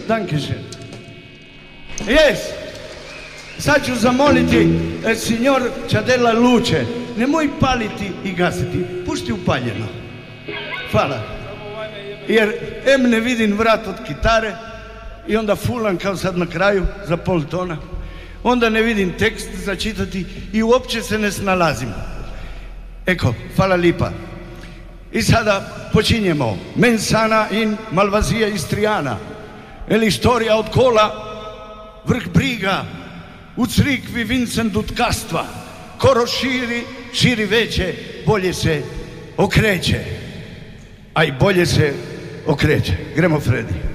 Dankeschön. Yes. Sad ću zamoliti, signor Čadela Luče, nemoj paliti i gasiti, pušti upaljeno. Hvala. Jer ne vidim vrat od kitare i onda fulam kao sad na kraju za pol tona. Onda ne vidim tekst za čitati i uopće se ne snalazim. Eko, hvala lipa. I sada počinjemo. Mensana in Malvazija Istriana. L'istorija od kola, vrh briga, u crikvi Vincent od Kastva. Koro širi veće, bolje se okreće. A i bolje se okreće. Gremo, Fredi.